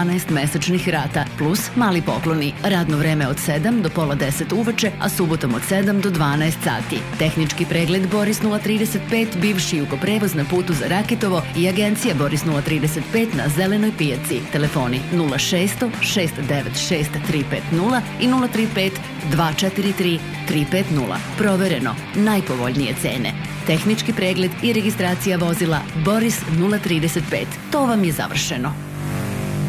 12 mesečnih rata, plus mali pokloni. Radno vreme od 7 do pola 10 uveče, a subotom od 7 do 12 sati. Tehnički pregled Boris 035, bivši Jugoprevoz na putu za Rakitovo i agencija Boris 035 na Zelenoj pijaci. Telefoni 0600 696 350 i 035 243 350. Provereno, najpovoljnije cene. Tehnički pregled i registracija vozila Boris 035. To vam je završeno.